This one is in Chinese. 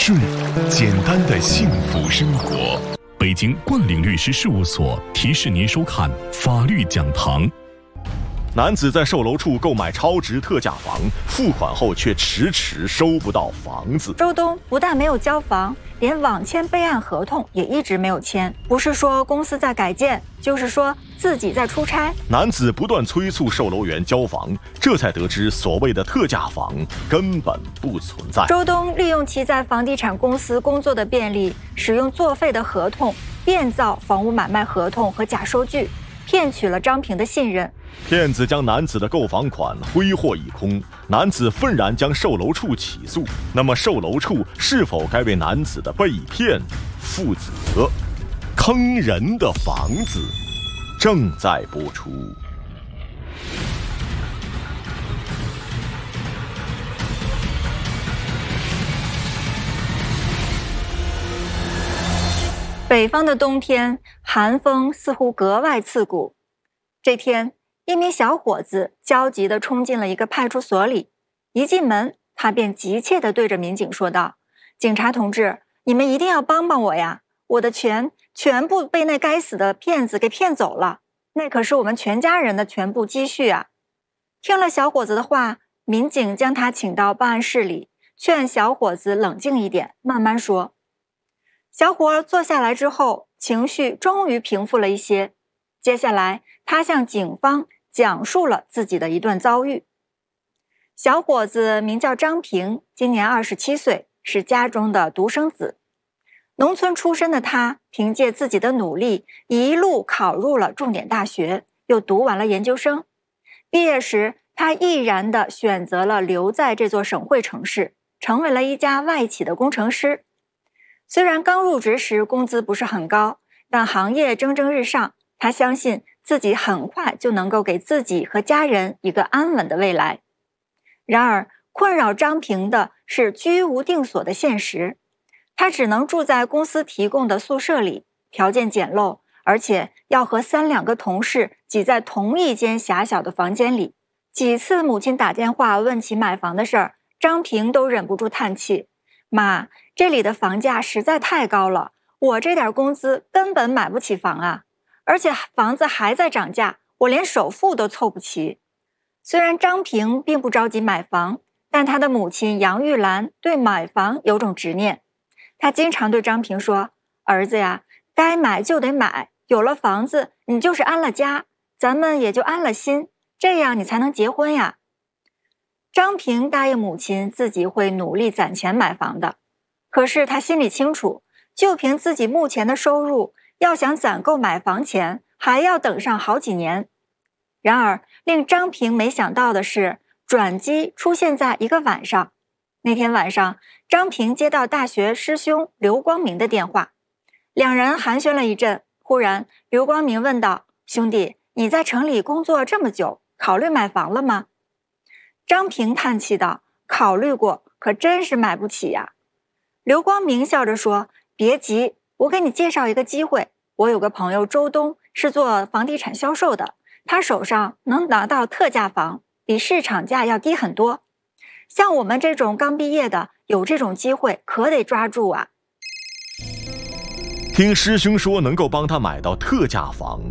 顺，简单的幸福生活。北京冠领律师事务所提示您收看法律讲堂。 男子在售楼处购买超值特价房，付款后却迟迟收不到房子。 周东不但没有交房，连网签备案合同也一直没有签。不是说公司在改建，就是说自己在出差。 男子不断催促售楼员交房，这才得知所谓的特价房根本不存在。 周东利用其在房地产公司工作的便利，使用作废的合同变造房屋买卖合同和假收据，骗取了张平的信任。 骗子将男子的购房款挥霍一空，男子愤然将售楼处起诉。那么售楼处是否该为男子的被骗负责？坑人的房子正在播出。 北方的冬天，寒风似乎格外刺骨。这天，一名小伙子焦急地冲进了一个派出所里，一进门，他便急切地对着民警说道：“警察同志，你们一定要帮帮我呀！我的钱全部被那该死的骗子给骗走了，那可是我们全家人的全部积蓄啊！”听了小伙子的话，民警将他请到办案室里，劝小伙子冷静一点，慢慢说。小伙坐下来之后，情绪终于平复了一些。接下来，他向警方讲述了自己的一段遭遇。小伙子名叫张平，今年27岁，是家中的独生子。农村出身的他，凭借自己的努力，一路考入了重点大学，又读完了研究生。毕业时，他毅然地选择了留在这座省会城市，成为了一家外企的工程师。虽然刚入职时工资不是很高，但行业蒸蒸日上，他相信自己很快就能够给自己和家人一个安稳的未来。然而，困扰张平的是居无定所的现实，他只能住在公司提供的宿舍里，条件简陋，而且要和3-2个同事挤在同一间狭小的房间里。几次母亲打电话问起买房的事儿，张平都忍不住叹气：“妈，这里的房价实在太高了，我这点工资根本买不起房啊！而且房子还在涨价，我连首付都凑不齐。”虽然张平并不着急买房，但他的母亲杨玉兰对买房有种执念。她经常对张平说：“儿子呀，该买就得买，有了房子，你就是安了家，咱们也就安了心，这样你才能结婚呀。”张平答应母亲自己会努力攒钱买房的，可是他心里清楚，就凭自己目前的收入，要想攒够买房钱，还要等上好几年。然而，令张平没想到的是，转机出现在一个晚上。那天晚上，张平接到大学师兄刘光明的电话，两人寒暄了一阵，忽然刘光明问道：“兄弟，你在城里工作这么久，考虑买房了吗？”张平叹气道：“考虑过，可真是买不起呀。”刘光明笑着说：“别急，我给你介绍一个机会。我有个朋友周东是做房地产销售的，他手上能拿到特价房，比市场价要低很多。像我们这种刚毕业的，有这种机会可得抓住啊。” 听师兄说能够帮他买到特价房，